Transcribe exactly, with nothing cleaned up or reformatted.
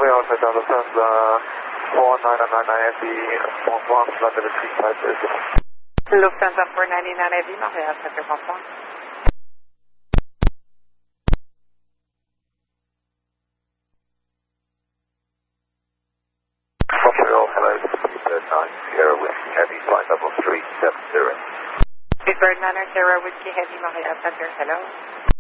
Montreal, Hotel Lufthansa, four nine nine nine F B, bonsoir, London three five zero. Lufthansa four ninety-nine F B, Montréal, Center, bonsoir. Montreal, hello, Speedbird nine Sierra Whiskey Heavy, flight level three seven zero. Speedbird nine Sierra Whiskey Heavy, Montréal, Center, hello.